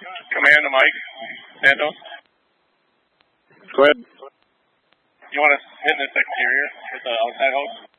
Command to Mike. Santos. Go ahead. You want to hit in this exterior with the outside hose?